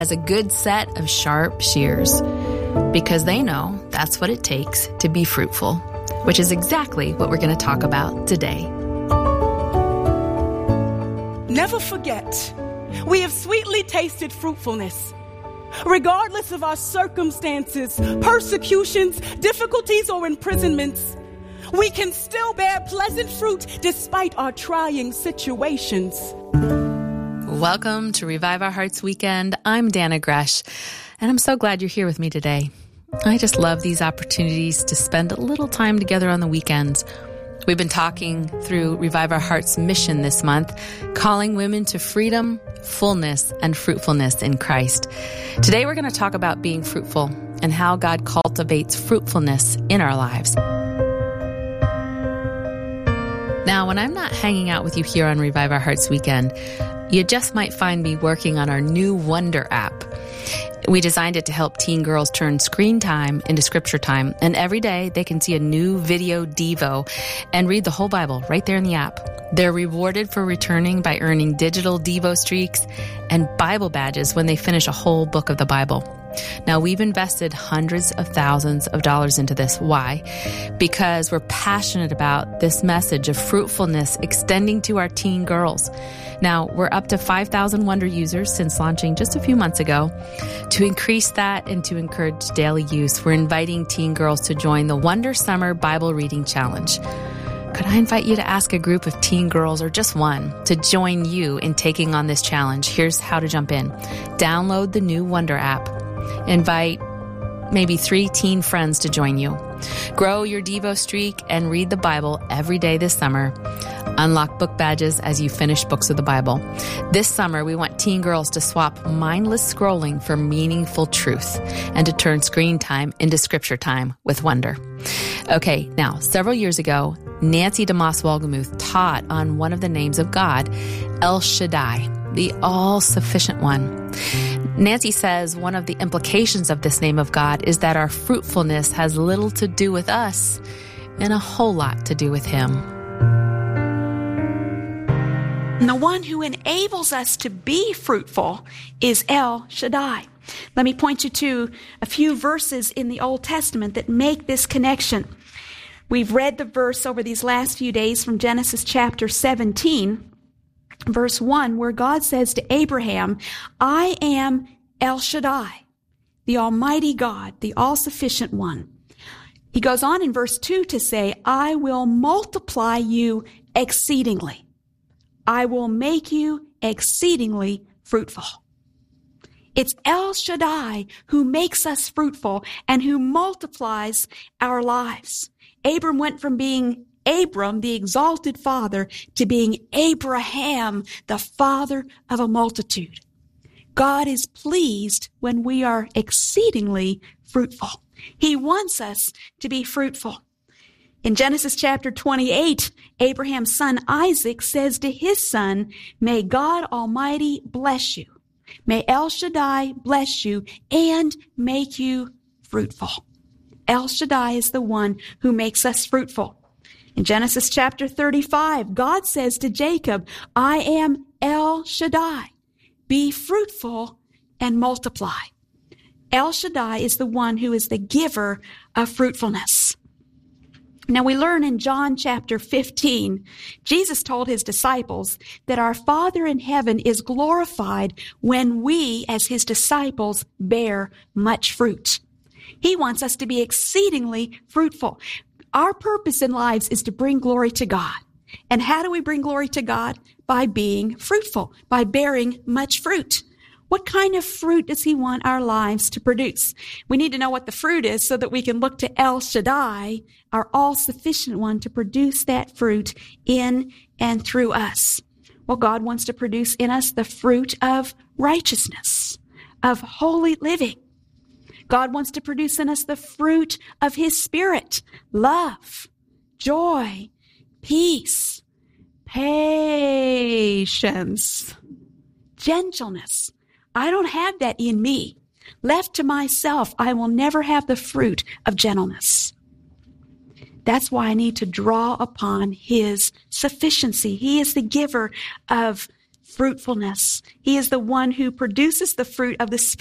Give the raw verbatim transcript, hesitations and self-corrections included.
as a good set of sharp shears, because they know that's what it takes to be fruitful, which is exactly what we're going to talk about today. Never forget, we have sweetly tasted fruitfulness. Regardless of our circumstances, persecutions, difficulties, or imprisonments, we can still bear pleasant fruit despite our trying situations. Welcome to Revive Our Hearts Weekend. I'm Dana Gresh, and I'm so glad you're here with me today. I just love these opportunities to spend a little time together on the weekends. We've been talking through Revive Our Hearts mission this month, calling women to freedom, fullness, and fruitfulness in Christ. Today we're going to talk about being fruitful and how God cultivates fruitfulness in our lives. Now, when I'm not hanging out with you here on Revive Our Hearts Weekend, you just might find me working on our new Wonder app. We designed it to help teen girls turn screen time into scripture time. And every day they can see a new video Devo and read the whole Bible right there in the app. They're rewarded for returning by earning digital Devo streaks and Bible badges when they finish a whole book of the Bible. Now, we've invested hundreds of thousands of dollars into this. Why? Because we're passionate about this message of fruitfulness extending to our teen girls. Now, we're up to five thousand Wonder users since launching just a few months ago. To increase that and to encourage daily use, we're inviting teen girls to join the Wonder Summer Bible Reading Challenge. Could I invite you to ask a group of teen girls, or just one, to join you in taking on this challenge? Here's how to jump in. Download the new Wonder app. Invite maybe three teen friends to join you. Grow your Devo streak and read the Bible every day this summer. Unlock book badges as you finish books of the Bible. This summer, we want teen girls to swap mindless scrolling for meaningful truth and to turn screen time into scripture time with Wonder. Okay, now, several years ago, Nancy DeMoss Wolgemuth taught on one of the names of God, El Shaddai, the all-sufficient one. Nancy says one of the implications of this name of God is that our fruitfulness has little to do with us and a whole lot to do with Him. And the one who enables us to be fruitful is El Shaddai. Let me point you to a few verses in the Old Testament that make this connection. We've read the verse over these last few days from Genesis chapter seventeen. Verse one, where God says to Abraham, I am El Shaddai, the Almighty God, the all-sufficient one. He goes on in verse two to say, I will multiply you exceedingly. I will make you exceedingly fruitful. It's El Shaddai who makes us fruitful and who multiplies our lives. Abram went from being Abram, the exalted father, to being Abraham, the father of a multitude. God is pleased when we are exceedingly fruitful. He wants us to be fruitful. In Genesis chapter twenty-eight, Abraham's son Isaac says to his son, may God Almighty bless you. May El Shaddai bless you and make you fruitful. El Shaddai is the one who makes us fruitful. In Genesis chapter thirty-five, God says to Jacob, I am El Shaddai. Be fruitful and multiply. El Shaddai is the one who is the giver of fruitfulness. Now we learn in John chapter fifteen, Jesus told his disciples that our Father in heaven is glorified when we, as his disciples, bear much fruit. He wants us to be exceedingly fruitful. Our purpose in lives is to bring glory to God. And how do we bring glory to God? By being fruitful, by bearing much fruit. What kind of fruit does he want our lives to produce? We need to know what the fruit is so that we can look to El Shaddai, our all-sufficient one, to produce that fruit in and through us. Well, God wants to produce in us the fruit of righteousness, of holy living. God wants to produce in us the fruit of his Spirit, love, joy, peace, patience, gentleness. I don't have that in me. Left to myself, I will never have the fruit of gentleness. That's why I need to draw upon his sufficiency. He is the giver of fruitfulness. He is the one who produces the fruit of the Spirit